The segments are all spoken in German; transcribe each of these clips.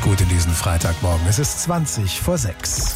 gut in diesen Freitagmorgen. Es ist 20:06.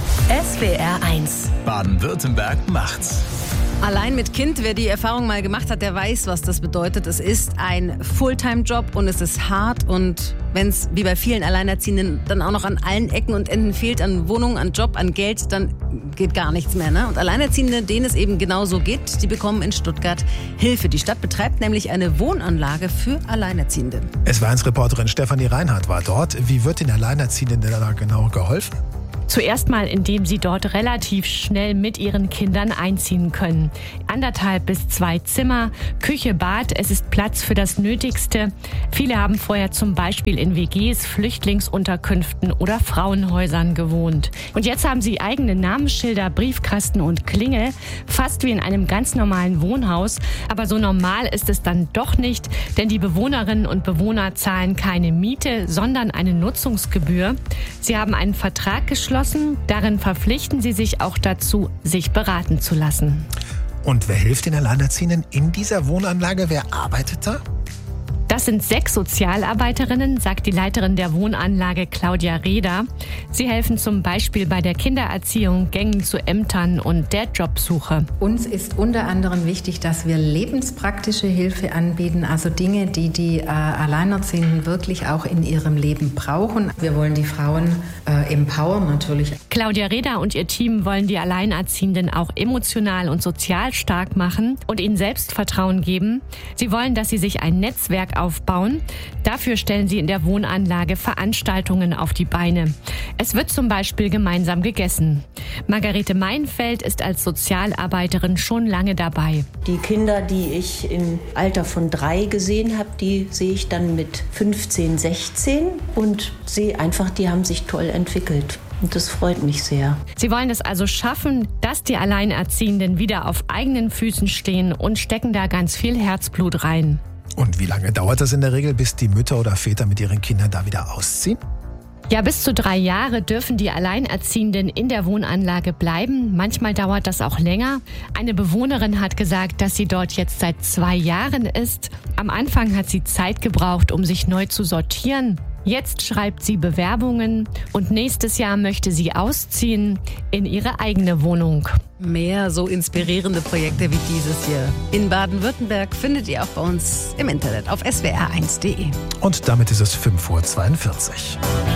SWR 1. Baden-Württemberg macht's. Allein mit Kind, wer die Erfahrung mal gemacht hat, der weiß, was das bedeutet. Es ist ein Fulltime-Job und es ist hart. Und wenn es wie bei vielen Alleinerziehenden dann auch noch an allen Ecken und Enden fehlt, an Wohnung, an Job, an Geld, dann geht gar nichts mehr. Ne? Und Alleinerziehende, denen es eben genauso geht, die bekommen in Stuttgart Hilfe. Die Stadt betreibt nämlich eine Wohnanlage für Alleinerziehende. SWR1-Reporterin Stefanie Reinhardt war dort. Wie wird den Alleinerziehenden denn da genau geholfen? Zuerst mal, indem sie dort relativ schnell mit ihren Kindern einziehen können. 1,5 bis 2 Zimmer, Küche, Bad, es ist Platz für das Nötigste. Viele haben vorher zum Beispiel in WGs, Flüchtlingsunterkünften oder Frauenhäusern gewohnt. Und jetzt haben sie eigene Namensschilder, Briefkasten und Klingel, fast wie in einem ganz normalen Wohnhaus. Aber so normal ist es dann doch nicht, denn die Bewohnerinnen und Bewohner zahlen keine Miete, sondern eine Nutzungsgebühr. Sie haben einen Vertrag geschlossen. Darin verpflichten sie sich auch dazu, sich beraten zu lassen. Und wer hilft den Alleinerziehenden in dieser Wohnanlage? Wer arbeitet da? Das sind 6 Sozialarbeiterinnen, sagt die Leiterin der Wohnanlage Claudia Reda. Sie helfen zum Beispiel bei der Kindererziehung, Gängen zu Ämtern und der Jobsuche. Uns ist unter anderem wichtig, dass wir lebenspraktische Hilfe anbieten, also Dinge, die die Alleinerziehenden wirklich auch in ihrem Leben brauchen. Wir wollen die Frauen empowern natürlich. Claudia Reda und ihr Team wollen die Alleinerziehenden auch emotional und sozial stark machen und ihnen Selbstvertrauen geben. Sie wollen, dass sie sich ein Netzwerk aufbauen. Dafür stellen sie in der Wohnanlage Veranstaltungen auf die Beine. Es wird zum Beispiel gemeinsam gegessen. Margarete Meinfeld ist als Sozialarbeiterin schon lange dabei. Die Kinder, die ich im Alter von 3 gesehen habe, die sehe ich dann mit 15, 16 und sehe einfach, die haben sich toll entwickelt. Und das freut mich sehr. Sie wollen es also schaffen, dass die Alleinerziehenden wieder auf eigenen Füßen stehen und stecken da ganz viel Herzblut rein. Und wie lange dauert das in der Regel, bis die Mütter oder Väter mit ihren Kindern da wieder ausziehen? Ja, bis zu 3 Jahre dürfen die Alleinerziehenden in der Wohnanlage bleiben. Manchmal dauert das auch länger. Eine Bewohnerin hat gesagt, dass sie dort jetzt seit 2 Jahren ist. Am Anfang hat sie Zeit gebraucht, um sich neu zu sortieren. Jetzt schreibt sie Bewerbungen und nächstes Jahr möchte sie ausziehen in ihre eigene Wohnung. Mehr so inspirierende Projekte wie dieses hier in Baden-Württemberg findet ihr auch bei uns im Internet auf swr1.de. Und damit ist es 5:42 Uhr.